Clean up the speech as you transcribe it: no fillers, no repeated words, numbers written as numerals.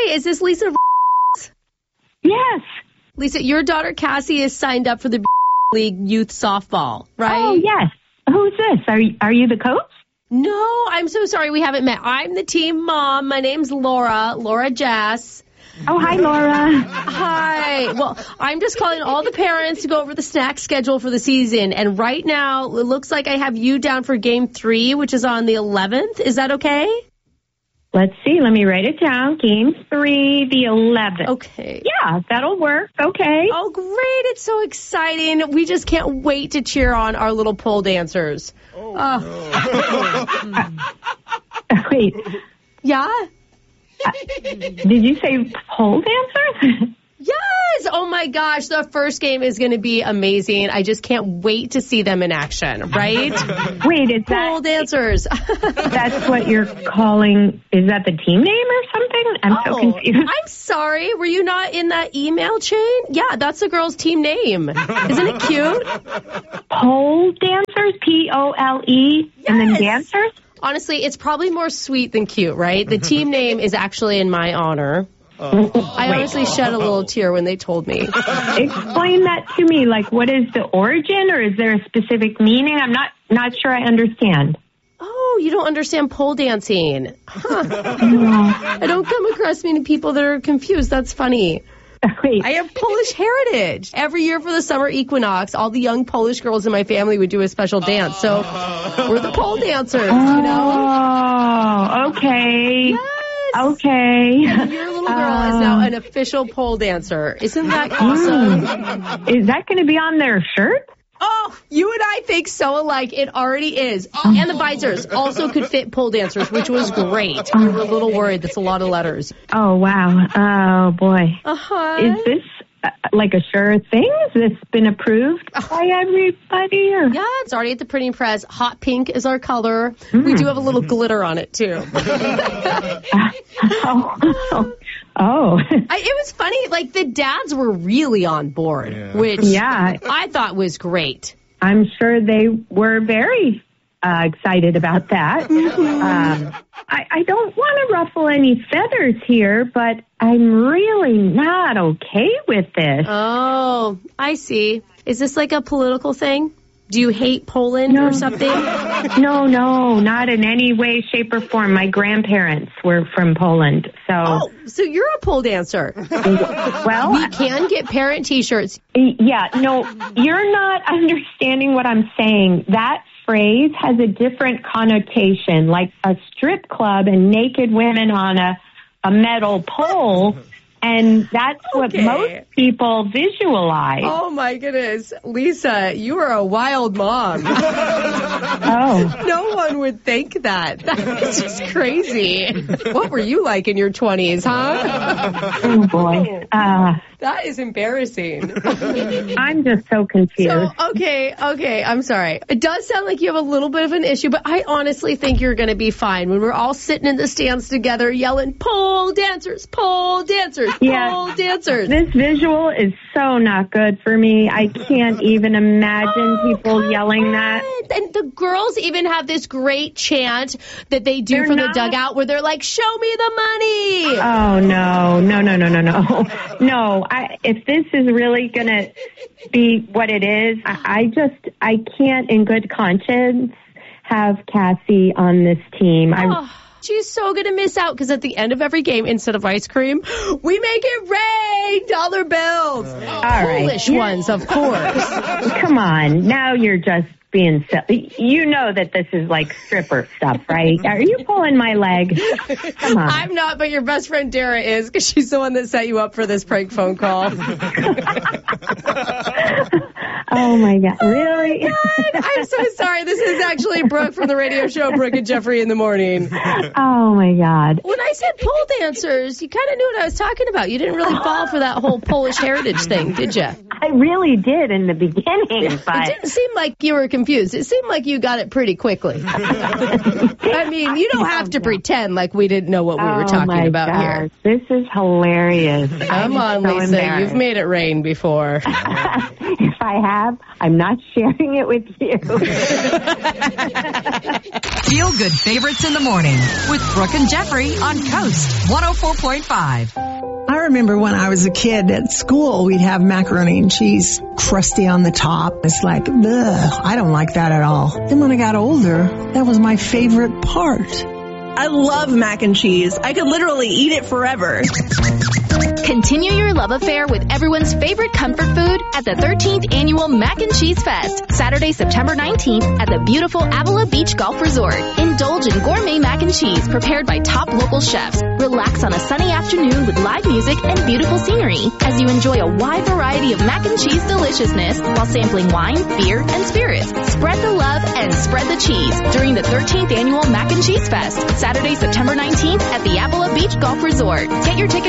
Hi, is this Lisa? Yes. Lisa, your daughter Cassie is signed up for the League Youth Softball, right? Oh, yes. Who's this? Are you the coach? No, I'm so sorry we haven't met. I'm the team mom. My name's Laura Jass. Oh, hi, Laura. Hi. Well, I'm just calling all the parents to go over the snack schedule for the season. And right now, it looks like I have you down for game 3, which is on the 11th. Is that okay? Let's see. Let me write it down. Game 3, the 11th. Okay. Yeah, that'll work. Okay. Oh, great. It's so exciting. We just can't wait to cheer on our little pole dancers. Wait. Yeah? Did you say pole dancers? Yes! Oh my gosh, the first game is going to be amazing. I just can't wait to see them in action, right? Wait, is Pole dancers. that's what you're calling, is that the team name or something? I'm so confused. I'm sorry, were you not in that email chain? Yeah, that's the girl's team name. Isn't it cute? Pole dancers, P-O-L-E, Yes. and then dancers? Honestly, it's probably more sweet than cute, right? The team name is actually in my honor. I honestly shed a little tear when they told me. Explain that to me. Like, what is the origin, or is there a specific meaning? I'm not sure I understand. Oh, you don't understand pole dancing. Huh. I don't come across many people that are confused. That's funny. Wait. I have Polish heritage. Every year for the summer equinox, all the young Polish girls in my family would do a special dance. So we're the pole dancers, you know? Oh, okay. Yes. Okay. And your little girl is now an official pole dancer. Isn't that awesome? Is that going to be on their shirt? Oh, you and I think so alike. It already is. And the visors also could fit pole dancers, which was great. We were a little worried. That's a lot of letters. Oh, wow. Oh, boy. Uh-huh. Is this like a sure thing? Has this been approved by everybody? Or? Yeah, it's already at the printing press. Hot pink is our color. We do have a little glitter on it, too. It was funny. Like, the dads were really on board, which I thought was great. I'm sure they were very excited about that. I don't want to ruffle any feathers here, but I'm really not okay with this. Oh, I see. Is this like a political thing? Do you hate Poland or something? No, not in any way, shape, or form. My grandparents were from Poland, so... Oh, so you're a pole dancer. Well... We can get parent T-shirts. Yeah, no, you're not understanding what I'm saying. That phrase has a different connotation, like a strip club and naked women on a metal pole... And that's what most people visualize. Oh, my goodness. Lisa, you are a wild mom. No one would think that. That is just crazy. What were you like in your 20s, huh? Oh, boy. That is embarrassing. I'm just so confused. So, okay, I'm sorry. It does sound like you have a little bit of an issue, but I honestly think you're going to be fine when we're all sitting in the stands together yelling, pole dancers, pole dancers, pole dancers. This visual is so not good for me. I can't even imagine people yelling that. And the girls even have this great chant that they do from the dugout where they're like, show me the money. Oh, no. No, if this is really going to be what it is, I can't in good conscience have Cassie on this team. She's so going to miss out because at the end of every game, instead of ice cream, we make it rain dollar bills. Polish ones, of course. Come on. Now you're just being silly. You know that this is like stripper stuff, right? Are you pulling my leg? Come on. I'm not, but your best friend Dara is because she's the one that set you up for this prank phone call. Oh, my God. Really? Oh my God. I'm so sorry. This is actually Brooke from the radio show Brooke and Jeffrey in the Morning. Oh, my God. When I said pole dancers, you kind of knew what I was talking about. You didn't really fall for that whole Polish heritage thing, did you? I really did in the beginning, but... It didn't seem like you were confused. It seemed like you got it pretty quickly. I mean, you don't have to pretend like we didn't know what we were talking about here. This is hilarious. Come on, Lisa. You've made it rain before. I have, I'm not sharing it with you. Feel Good Favorites in the Morning with Brooke and Jeffrey on Coast 104.5. I remember when I was a kid at school, we'd have macaroni and cheese crusty on the top. It's like, ugh, I don't like that at all. Then when I got older, that was my favorite part. I love mac and cheese. I could literally eat it forever. Continue your love affair with everyone's favorite comfort food at the 13th Annual Mac and Cheese Fest, Saturday, September 19th at the beautiful Avila Beach Golf Resort. Indulge in gourmet mac and cheese prepared by top local chefs. Relax on a sunny afternoon with live music and beautiful scenery as you enjoy a wide variety of mac and cheese deliciousness while sampling wine, beer, and spirits. Spread the love and spread the cheese during the 13th Annual Mac and Cheese Fest, Saturday, September 19th at the Avila Beach Golf Resort. Get your tickets